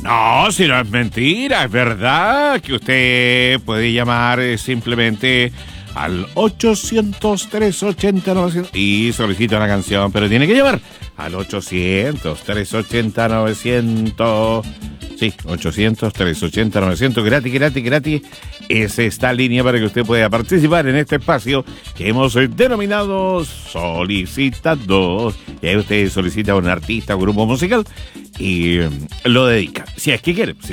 No, si no es mentira, es verdad que usted puede llamar simplemente al 800-380-900 y solicita una canción, pero tiene que llamar al 800-380-900. Sí, 800-380-900, gratis. Es esta línea para que usted pueda participar en este espacio que hemos denominado Solicitando. Y ahí usted solicita a un artista o grupo musical y lo dedica, si es que quiere.